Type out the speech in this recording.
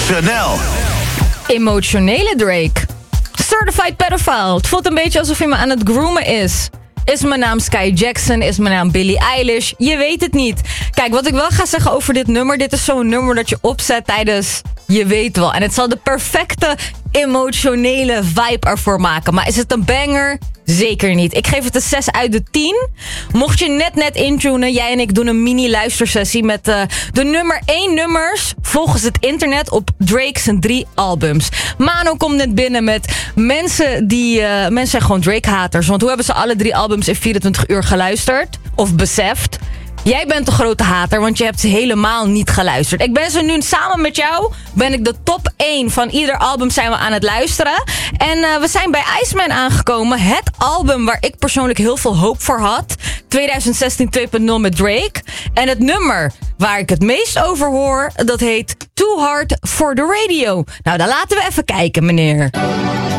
Chanel. Emotionele Drake. Certified pedophile. Het voelt een beetje alsof hij me aan het groomen is. Is mijn naam Sky Jackson? Is mijn naam Billie Eilish? Je weet het niet. Kijk, wat ik wel ga zeggen over dit nummer. Dit is zo'n nummer dat je opzet tijdens... Je weet wel. En het zal de perfecte emotionele vibe ervoor maken. Maar is het een banger? Zeker niet. Ik geef het een 6 uit de 10. Mocht je net intunen, jij en ik doen een mini-luistersessie met de nummer 1 nummers volgens het internet op Drake's 3 albums. Mano komt net binnen met mensen zijn gewoon Drake-haters. Want hoe hebben ze alle 3 albums in 24 uur geluisterd? Of beseft? Jij bent de grote hater, want je hebt ze helemaal niet geluisterd. Ik ben ze nu samen met jou, ben ik de top 1 van ieder album zijn we aan het luisteren. En we zijn bij Iceman aangekomen. Het album waar ik persoonlijk heel veel hoop voor had. 2016 2.0 met Drake. En het nummer waar ik het meest over hoor, dat heet Too Hard for the Radio. Nou, dan laten we even kijken, meneer.